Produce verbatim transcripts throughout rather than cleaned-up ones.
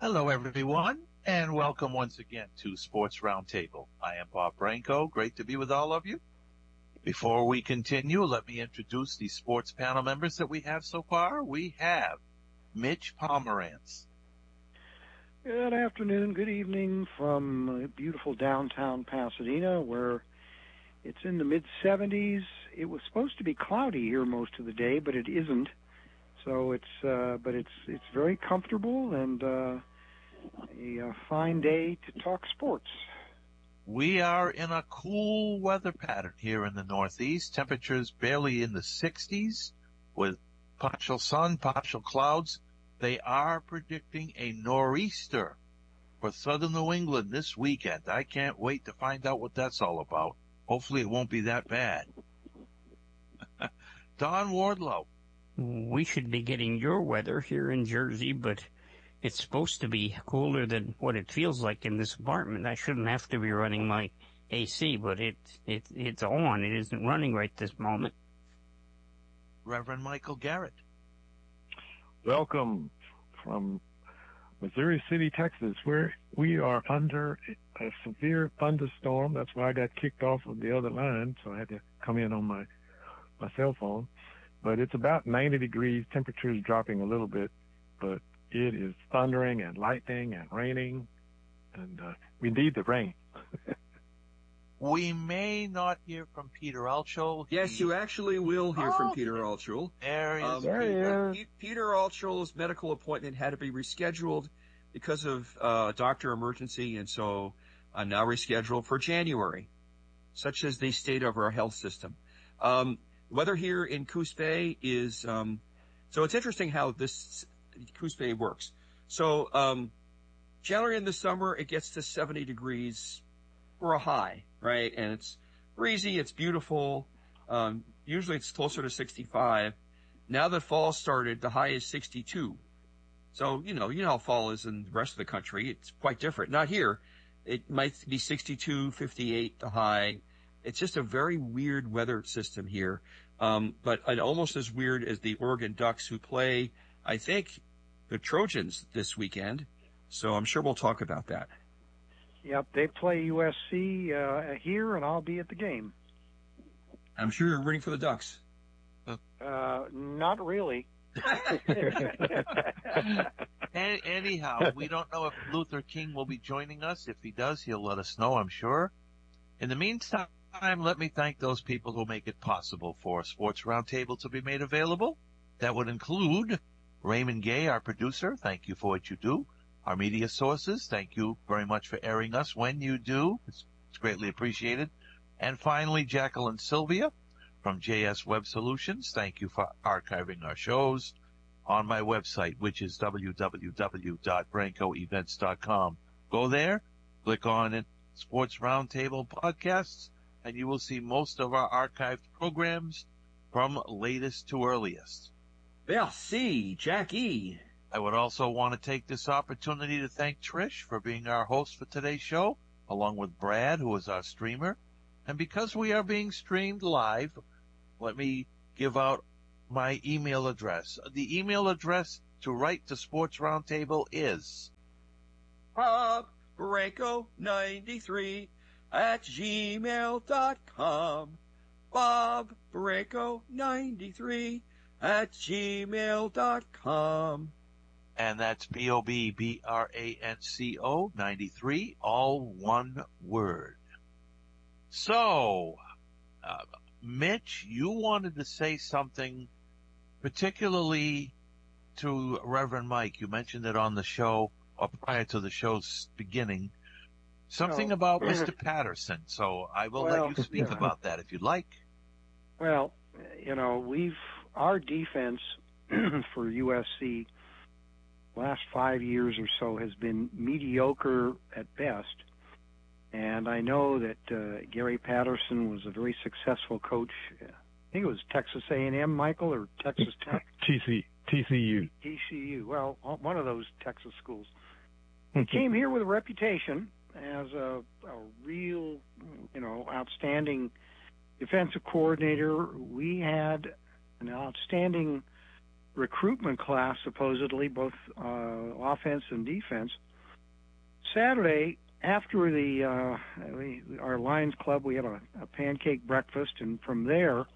Hello, everyone, and welcome once again to Sports Roundtable. I am Bob Branco. Great to be with all of you. Before we continue, let me introduce the sports panel members that we have so far. We have Mitch Pomerantz. Good afternoon, good evening from beautiful downtown Pasadena, where it's in the mid seventies. It was supposed to be cloudy here most of the day, but it isn't. So it's, uh, but it's it's very comfortable and uh, a, a fine day to talk sports. We are in a cool weather pattern here in the Northeast. Temperatures barely in the sixties with partial sun, partial clouds. They are predicting a nor'easter for southern New England this weekend. I can't wait to find out what that's all about. Hopefully it won't be that bad. Don Wardlow. We should be getting your weather here in Jersey, but it's supposed to be cooler than what it feels like in this apartment. I shouldn't have to be running my A C, but it, it, it's on. It isn't running right this moment. Reverend Michael Garrett. Welcome from Missouri City, Texas, where we are under a severe thunderstorm. That's why I got kicked off of the other line, so I had to come in on my, my cell phone. But it's about ninety degrees. Temperature is dropping a little bit, but it is thundering and lightning and raining, and uh, we need the rain. We may not hear from Peter Altschul. Yes, he... you actually will hear oh, from Peter Altschul. There he is. Um, there Peter, he is. Peter Altschul's medical appointment had to be rescheduled because of uh, doctor emergency, and so I'm now rescheduled for January. Such is the state of our health system. Um, weather here in Coos Bay is, um, so it's interesting how this Coos Bay works. So, um, generally in the summer, it gets to seventy degrees for a high, right? And it's breezy, it's beautiful. Um, usually it's closer to sixty-five. Now that fall started, the high is sixty-two. So, you know, you know how fall is in the rest of the country. It's quite different. Not here. It might be sixty-two, fifty-eight, the high. It's just a very weird weather system here. Um, but almost as weird as the Oregon Ducks, who play, I think, the Trojans this weekend. So I'm sure we'll talk about that. Yep, they play U S C uh, here, and I'll be at the game. I'm sure you're rooting for the Ducks. Uh, not really. Anyhow, we don't know if Luther King will be joining us. If he does, he'll let us know, I'm sure. In the meantime, let me thank those people who make it possible for Sports Roundtable to be made available. That would include Raymond Gay, our producer. Thank you for what you do. Our media sources, thank you very much for airing us when you do. It's, it's greatly appreciated. And finally, Jacqueline Sylvia from J S Web Solutions. Thank you for archiving our shows on my website, which is w w w dot branco events dot com. Go there, click on it, Sports Roundtable Podcasts, and you will see most of our archived programs from latest to earliest. Merci, Jackie. I would also want to take this opportunity to thank Trish for being our host for today's show, along with Brad, who is our streamer. And because we are being streamed live, let me give out my email address. The email address to write to Sports Roundtable is Bob Branco ninety-three at gmail dot com. Bob Branco ninety-three at gmail dot com. And that's B O B B R A N C O ninety-three, all one word. So, uh, Mitch, you wanted to say something particularly to Reverend Mike. You mentioned it on the show, or prior to the show's beginning, something Oh. about Mister Patterson. So I will Well, let you speak yeah. about that if you'd like. Well, you know, we've our defense for U S C last five years or so has been mediocre at best. And I know that uh, Gary Patterson was a very successful coach. I think it was Texas A and M, Michael, or Texas Tech? T C, T C U. T C U. Well, one of those Texas schools. He came here with a reputation as a, a real, you know, outstanding defensive coordinator. We had an outstanding recruitment class, supposedly, both uh, offense and defense. Saturday, after the uh, we, our Lions Club, we had a, a pancake breakfast, and from there,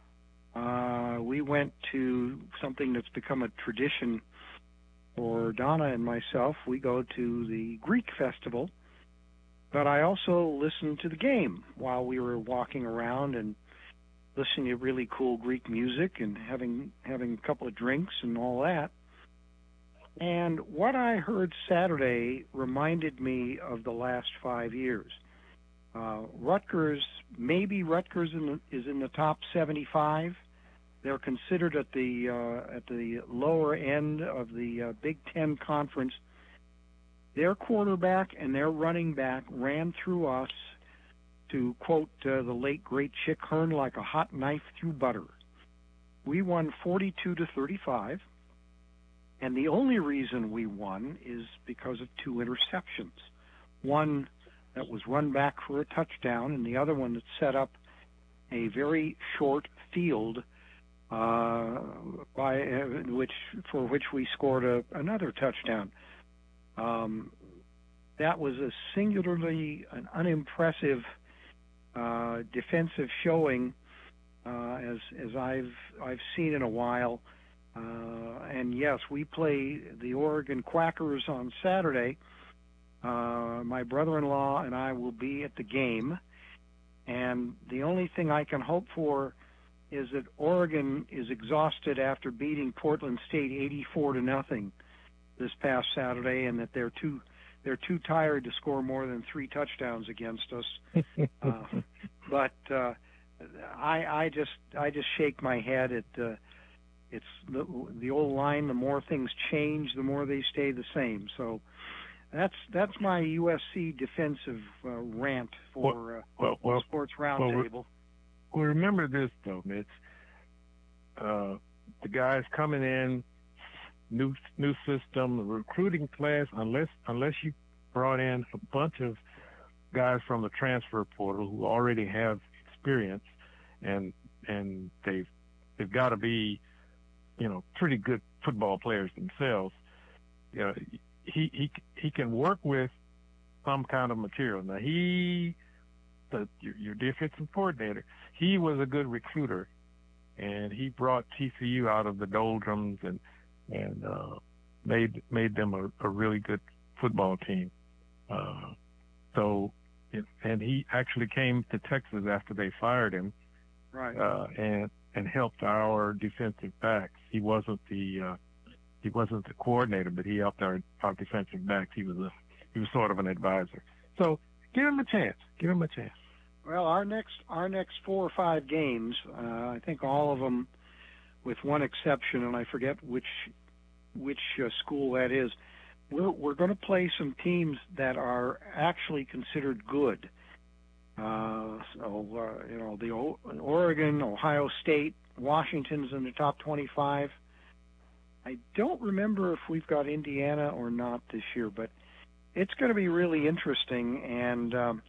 uh, we went to something that's become a tradition for Donna and myself. We go to the Greek festival, but I also listened to the game while we were walking around and listening to really cool Greek music and having having a couple of drinks and all that. And what I heard Saturday reminded me of the last five years. Uh, Rutgers, maybe Rutgers in the, is in the top seventy-five. They're considered at the uh, at the lower end of the uh, Big Ten Conference. Their quarterback and their running back ran through us, to quote uh, the late great Chick Hearn, like a hot knife through butter. We won forty-two to thirty-five, and the only reason we won is because of two interceptions. One that was run back for a touchdown, and the other one that set up a very short field, uh, by uh, which for which we scored a, another touchdown. Um, that was a singularly an unimpressive uh, defensive showing uh, as as I've I've seen in a while. Uh, and yes, we play the Oregon Quackers on Saturday. Uh, my brother-in-law and I will be at the game, and the only thing I can hope for is that Oregon is exhausted after beating Portland State eighty-four to nothing this past Saturday, and that they're too they're too tired to score more than three touchdowns against us. uh, but uh, I I just I just shake my head at uh, it's the, the old line. The more things change, the more they stay the same. So that's that's my U S C defensive uh, rant for uh, well, well, Sports well, Roundtable. Well, remember this though, Mitch. Uh, the guys coming in, new new system, the recruiting class. Unless unless you brought in a bunch of guys from the transfer portal who already have experience, and and they've they've got to be, you know, pretty good football players themselves. You know, he he he can work with some kind of material. Now he, the your, your defensive coordinator, he was a good recruiter, and he brought T C U out of the doldrums and and uh, made made them a, a really good football team. Uh, so, and he actually came to Texas after they fired him, Right. uh, and and helped our defensive backs. He wasn't the uh, he wasn't the coordinator, but he helped our, our defensive backs. He was a he was sort of an advisor. So give him a chance. Give him a chance. Well, our next our next four or five games, uh, I think all of them, with one exception, and I forget which which uh, school that is. We're we're going to play some teams that are actually considered good. Uh, so uh, you know, the o- Oregon, Ohio State, Washington's in the top twenty-five. I don't remember if we've got Indiana or not this year, but it's going to be really interesting. And um,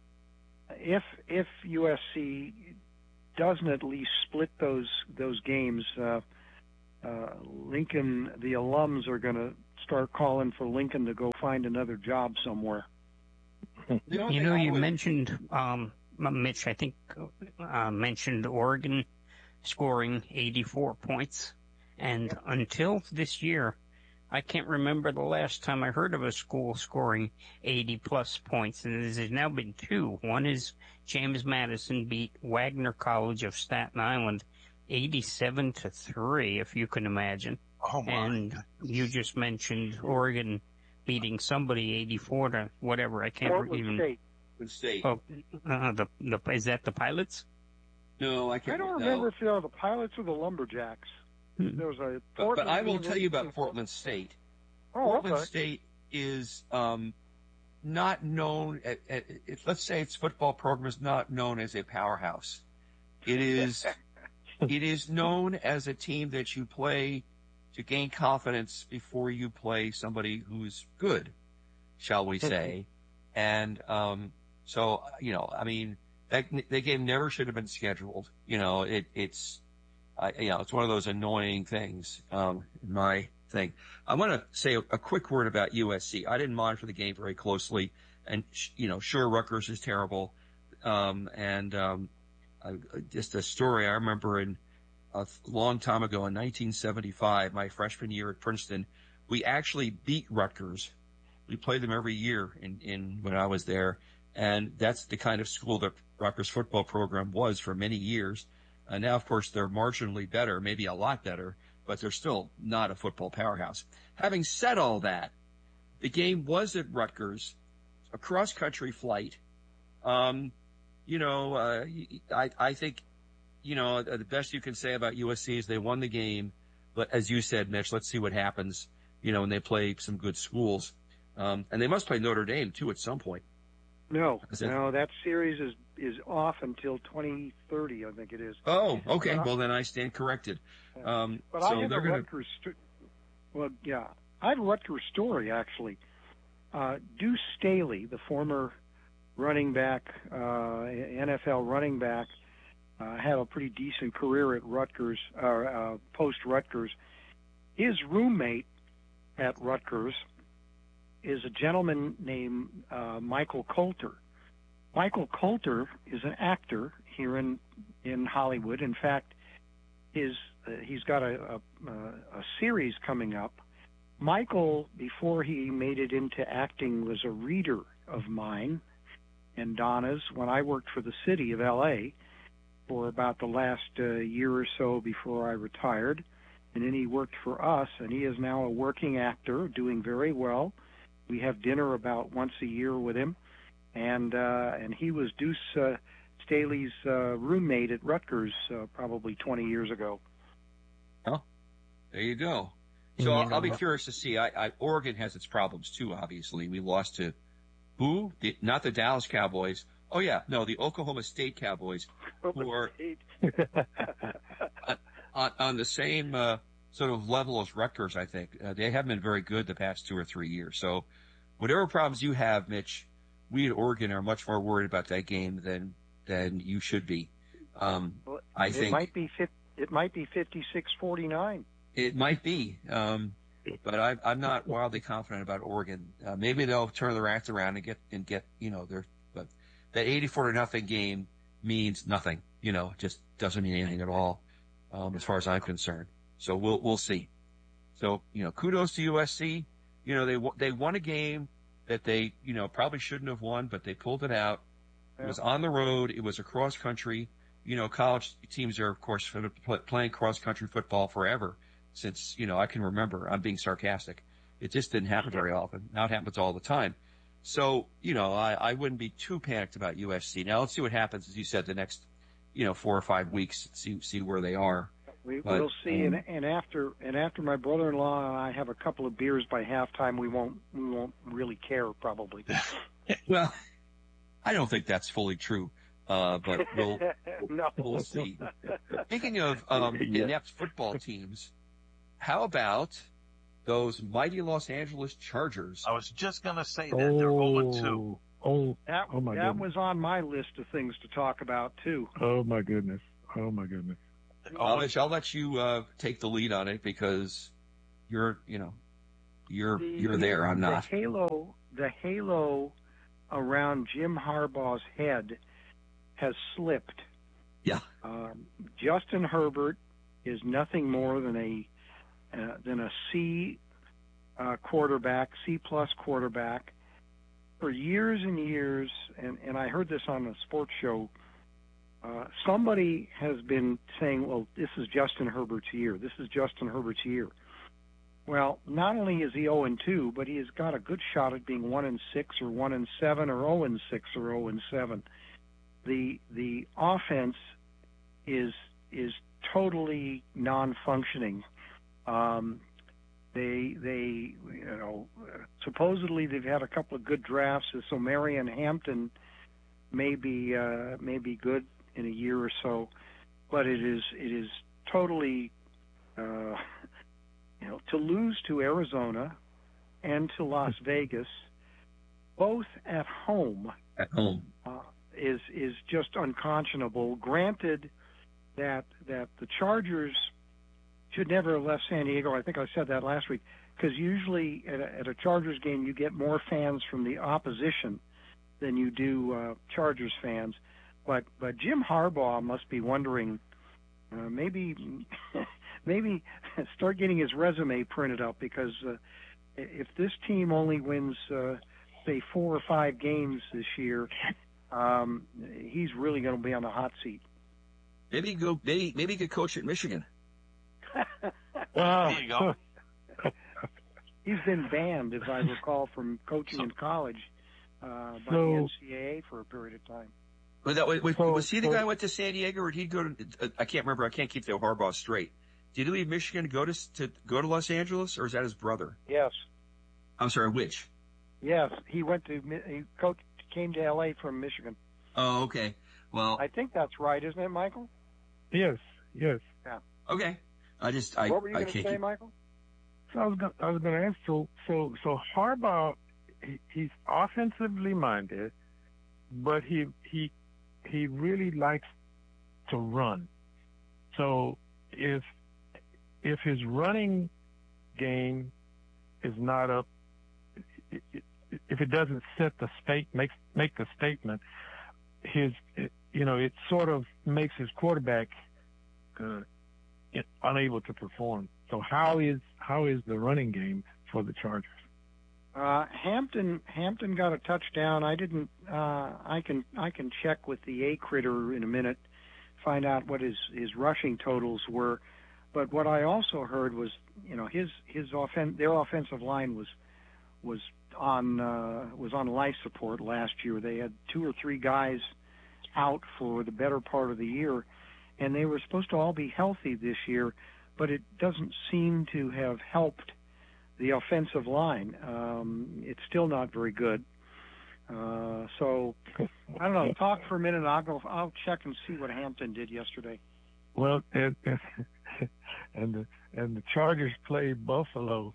if if U S C doesn't at least split those those games, uh, uh, Lincoln, the alums are going to start calling for Lincoln to go find another job somewhere. You know, you mentioned, um, Mitch, I think, uh, mentioned Oregon scoring eighty-four points. And until this year, I can't remember the last time I heard of a school scoring eighty plus points. And there's now been two. One is James Madison beat Wagner College of Staten Island eighty-seven to three, if you can imagine. Oh my. And you just mentioned Oregon beating somebody eighty-four to whatever. I can't Portland even. State. Portland State. Oh, uh, the the is that the Pilots? No, I can't. I don't no. remember if they're the Pilots or the Lumberjacks. Hmm. There was a But, but Portland I will tell you about University- Portland State. Oh, Portland okay. State is um, not known. At, at, it, let's say its football program is not known as a powerhouse. It is. It is known as a team that you play to gain confidence before you play somebody who's good, shall we say. And um, so, you know, I mean, that, that game never should have been scheduled. You know, it, it's I, you know, it's one of those annoying things. Um, in my thing. I want to say a, a quick word about U S C. I didn't monitor the game very closely, and sh- you know, sure, Rutgers is terrible. Um, and um, I, just a story I remember in a long time ago in nineteen seventy-five, my freshman year at Princeton, we actually beat Rutgers. We played them every year in, in when I was there, and that's the kind of school that Rutgers football program was for many years. Uh, now, of course, they're marginally better, maybe a lot better, but they're still not a football powerhouse. Having said all that, the game was at Rutgers, a cross-country flight. Um, you know, uh, I, I think, you know, the best you can say about U S C is they won the game. But as you said, Mitch, let's see what happens, you know, when they play some good schools. Um, and they must play Notre Dame, too, at some point. No, Is it- no, that series is, is off until twenty thirty, I think it is. Oh, okay. But I- Well, then I stand corrected. Um, But so I have a they're going to. Rutgers. St- well, yeah, I have a Rutgers story actually. Uh, Deuce Staley, the former running back, uh, N F L running back, uh, had a pretty decent career at Rutgers, uh, uh, post Rutgers. His roommate at Rutgers is a gentleman named uh, Michael Coulter. Michael Coulter is an actor here in in Hollywood. In fact, his uh, he's got a, a a series coming up. Michael, before he made it into acting, was a reader of mine and Donna's when I worked for the city of L A for about the last uh, year or so before I retired. And then he worked for us, and he is now a working actor, doing very well. We have dinner about once a year with him. And uh, and he was Deuce uh, Staley's uh, roommate at Rutgers uh, probably twenty years ago. Oh, there you go. And So you I'll, know I'll be what? curious to see. I, I, Oregon has its problems too. Obviously, we lost to who? The, not the Dallas Cowboys. Oh yeah, no, the Oklahoma State Cowboys, who are on, on the same uh, sort of level as Rutgers. I think uh, they haven't been very good the past two or three years. So, whatever problems you have, Mitch, we at Oregon are much more worried about that game than than you should be. Um, Well, I it think might be fif- it might be fifty-six forty-nine. it might be, um, but I, I'm not wildly confident about Oregon. Uh, maybe they'll turn their act around and get and get you know their but that eighty-four to nothing game means nothing. You know, just doesn't mean anything at all um, as far as I'm concerned. So we'll we'll see. So you know, kudos to U S C. You know, they w- they won a game that they you know probably shouldn't have won, but they pulled it out. It was on the road. It was across country. You know, college teams are, of course, playing cross-country football forever since, you know, I can remember. I'm being sarcastic. It just didn't happen very often. Now it happens all the time. So, you know, I, I wouldn't be too panicked about U S C. Now let's see what happens, as you said, the next, you know, four or five weeks, see see where they are. We, But, we'll see. um, and, and after and after my brother-in-law and I have a couple of beers by halftime, we won't we won't really care probably. Well, I don't think that's fully true, uh, but we'll no. we'll see. Speaking of um, Yeah. inept football teams, how about those mighty Los Angeles Chargers? I was just going to say that. They're oh and two. Oh, That, Oh, my that goodness. was on my list of things to talk about too. oh my goodness. Oh my goodness. I'll let, I'll let you uh, take the lead on it because you're, you know, you're The- you're there. I'm not. The halo, the halo around Jim Harbaugh's head has slipped. Yeah. Um, Justin Herbert is nothing more than a uh, than a C uh, quarterback, C plus quarterback. For years and years, and, and I heard this on a sports show, uh, somebody has been saying, well, this is Justin Herbert's year. This is Justin Herbert's year. Well, not only is he oh and two, but he has got a good shot at being one and six or one and seven or oh and six or oh and seven. The the offense is is totally non-functioning. Um, they they you know supposedly they've had a couple of good drafts, so Marion Hampton may be uh, may be good in a year or so, but it is it is totally uh, you know to lose to Arizona and to Las Vegas, both at home, At home. uh, is is just unconscionable. Granted, that that the Chargers should never have left San Diego. I think I said that last week, because usually at a, at a Chargers game you get more fans from the opposition than you do uh, Chargers fans. But but Jim Harbaugh must be wondering, uh, maybe maybe start getting his resume printed up, because uh, if this team only wins uh, say four or five games this year, um, he's really going to be on the hot seat. Maybe he go. Maybe maybe he could coach at Michigan. There you go. He's been banned, if I recall, from coaching in college uh, by So- the N C double A for a period of time. Was, that, was, So- was he the so- guy who went to San Diego, or did he go to? Uh, I can't remember. I can't keep the Harbaugh straight. Did he leave Michigan to go to to go to Los Angeles, or is that his brother? Yes, I'm sorry, which? yes, he went to Mi- he coached came to L A from Michigan. Oh, okay. Well, I think that's right, isn't it, Michael? Yes, yes. okay. I just I what were you I going to can't say, keep. Michael? So I was going I was going to ask. So so so Harbaugh, he, he's offensively minded, but he he he really likes to run. So if if his running game is not up, if it doesn't set the state make make the statement, his you know it sort of makes his quarterback uh, unable to perform. So how is how is the running game for the Chargers? Uh, Hampton Hampton got a touchdown. I didn't. Uh, I can I can check with the A critter in a minute, find out what his his rushing totals were. But what I also heard was, you know, his his offen- their offensive line was was on uh, was on life support last year. They had two or three guys out for the better part of the year, and they were supposed to all be healthy this year, but it doesn't seem to have helped the offensive line. Um, it's still not very good. Uh, so I don't know. Talk for a minute. And I'll go. I'll check and see what Hampton did yesterday. Well, and and the and the Chargers play Buffalo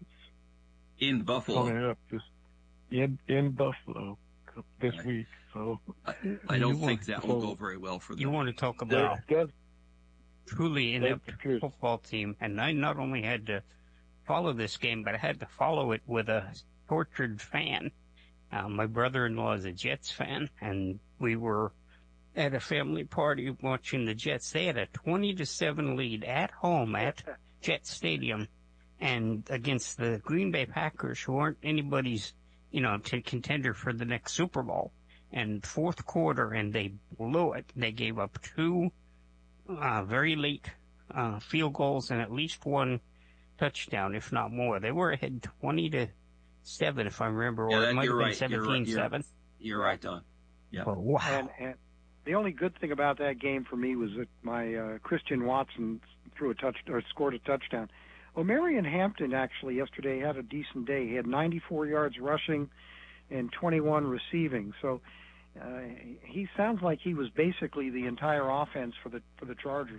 In Buffalo. coming up this in in Buffalo this Right. week. So I, I don't You think want- that will go very well for them. You want to talk that, about that, truly inept Cheers. football team, and I not only had to follow this game, but I had to follow it with a tortured fan. Uh, my brother-in-law is a Jets fan, and we were at a family party watching the Jets. They had a twenty to seven lead at home at Jet Stadium, and against the Green Bay Packers, who aren't anybody's, you know, t- contender for the next Super Bowl. And fourth quarter, and they blew it. They gave up two uh, very late uh, field goals and at least one touchdown, if not more. They were ahead twenty to seven, if I remember, Yeah, or that- it might you're have been right. You're right. seventeen You're- seven. You're right, Don. Yeah. But wow. And, and the only good thing about that game for me was that my uh, Christian Watson threw a touch or scored a touchdown. Well, Marion Hampton actually yesterday had a decent day. He had ninety-four yards rushing and twenty-one receiving. So uh, he sounds like he was basically the entire offense for the for the Chargers.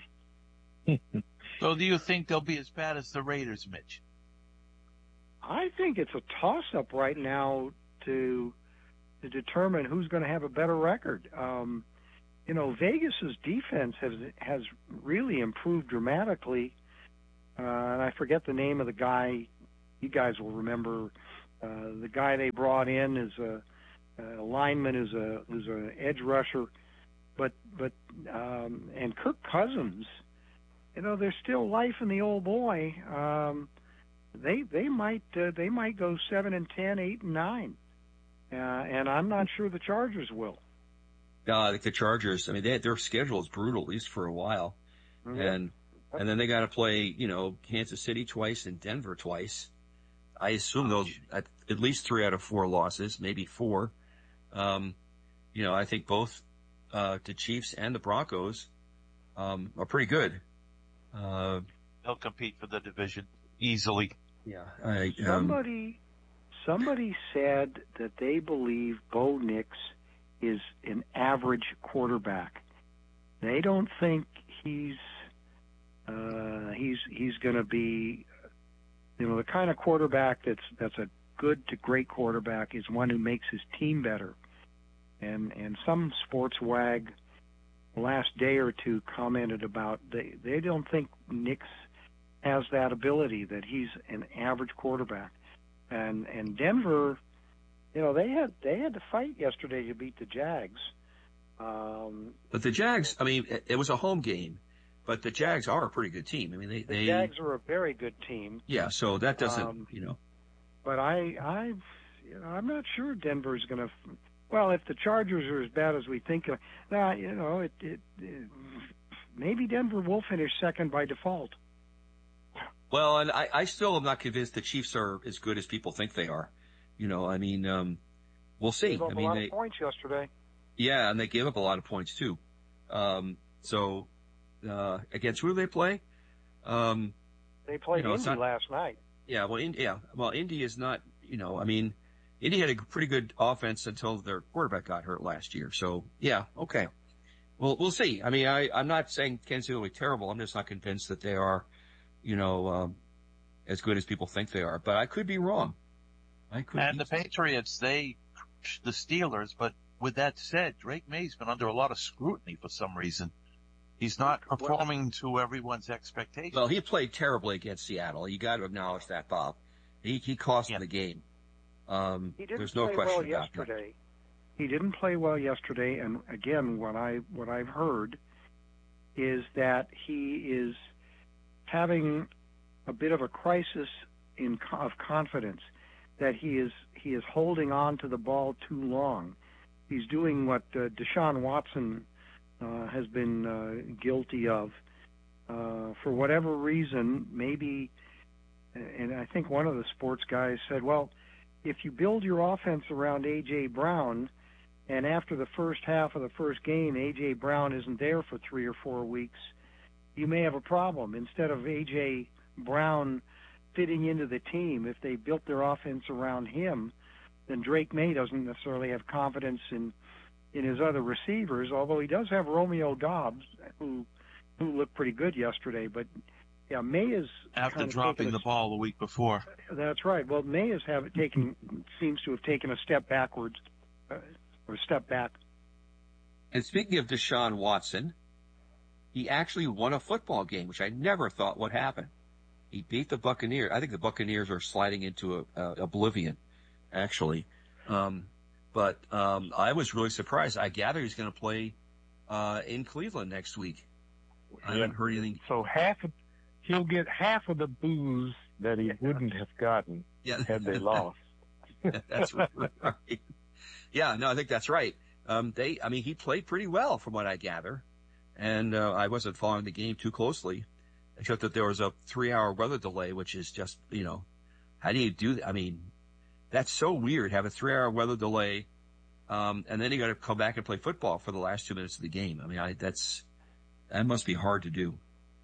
So do you think they'll be as bad as the Raiders, Mitch? I think it's a toss-up right now to to determine who's going to have a better record. Um, you know, Vegas's defense has has really improved dramatically. Uh, and I forget the name of the guy. You guys will remember. Uh, the guy they brought in is a, a lineman, is a is a edge rusher, but but um, and Kirk Cousins. You know, there's still life in the old boy. Um, they they might uh, they might go seven and ten, eight and nine, uh, and I'm not sure the Chargers will. No, I think the Chargers, I mean, they, their schedule is brutal, at least for a while. Mm-hmm. And and then they got to play, you know, Kansas City twice and Denver twice. I assume those at, at least three out of four losses, maybe four. Um, you know, I think both uh, the Chiefs and the Broncos um, are pretty good. Uh, They'll compete for the division easily. yeah, I, um, Somebody somebody said that they believe Bo Nix is an average quarterback. They don't think he's uh, he's he's going to be, you know, the kind of quarterback that's that's a good to great quarterback is one who makes his team better. And and some sports wag last day or two commented about they they don't think Nix has that ability, that he's an average quarterback. And and Denver, you know, they had they had to fight yesterday to beat the Jags. Um, But the Jags, I mean, it, it was a home game, but the Jags are a pretty good team. I mean, they, the they Jags are a very good team. yeah, so that doesn't, Um, you know. But I, I, you know, I'm not sure Denver's going to. Well, if the Chargers are as bad as we think, uh, nah, you know, it, it, it, maybe Denver will finish second by default. Well, and I, I still am not convinced the Chiefs are as good as people think they are. You know, I mean, um, we'll see. Gave up I a mean, lot they, of points yesterday. yeah, and they gave up a lot of points too. Um, so, uh, against who do they play? Um, They played you know, it's Indy not- last night. yeah, well, Indy, yeah, well, Indy is not, you know, I mean, Indy had a pretty good offense until their quarterback got hurt last year. So, yeah, okay. Well, we'll see. I mean, I, I'm not saying Kansas City will be terrible. I'm just not convinced that they are, you know, um, as good as people think they are. But I could be wrong. I could And be. the Patriots, they crushed the Steelers. But with that said, Drake May's been under a lot of scrutiny for some reason. He's not performing to everyone's expectations. Well, he played terribly against Seattle. You got to acknowledge that, Bob. He he cost Yeah. them the game. Um, He didn't there's no play question well about that. yesterday. He didn't play well yesterday, and again, what I what I've heard is that he is having a bit of a crisis in of confidence. That he is he is holding on to the ball too long. He's doing what uh, Deshaun Watson uh, has been uh, guilty of. Uh, for whatever reason, maybe, and I think one of the sports guys said, well, if you build your offense around A J. Brown, and after the first half of the first game, A J. Brown isn't there for three or four weeks, you may have a problem. Instead of A J. Brown fitting into the team, if they built their offense around him, then Drake May doesn't necessarily have confidence in in his other receivers, although he does have Romeo Doubs, who who looked pretty good yesterday. But yeah, May is After kind of dropping taken a the ball the week before. That's right. Well, May has have taken seems to have taken a step backwards, uh, or a step back. And speaking of Deshaun Watson, he actually won a football game, which I never thought would happen. He beat the Buccaneers. I think the Buccaneers are sliding into a, a oblivion, actually. Um, but um, I was really surprised. I gather he's going to play uh, in Cleveland next week. I haven't heard anything. So half of, he'll get half of the booze that he wouldn't have gotten Yeah, had they lost. that's right. Yeah, no, I think that's right. Um, they, I mean, he played pretty well from what I gather, and uh, I wasn't following the game too closely, except that there was a three-hour weather delay, which is just, you know, how do you do that? I mean, that's so weird. Have a three-hour weather delay, um, and then you got to come back and play football for the last two minutes of the game. I mean, I, that's that must be hard to do.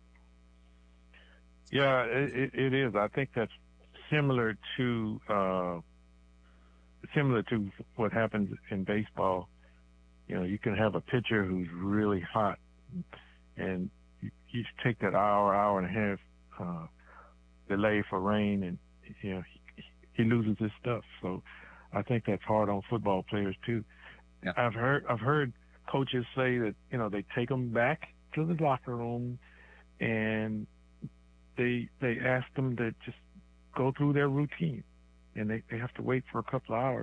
Yeah, it, it is. I think that's similar to uh, similar to what happens in baseball. You know, you can have a pitcher who's really hot, and you, you take that hour, hour and a half uh, delay for rain, and you know he, he loses his stuff. So I think that's hard on football players too. Yeah. I've heard I've heard coaches say that you know they take them back to the locker room, and they they ask them to just go through their routine, and they, they have to wait for a couple of hours.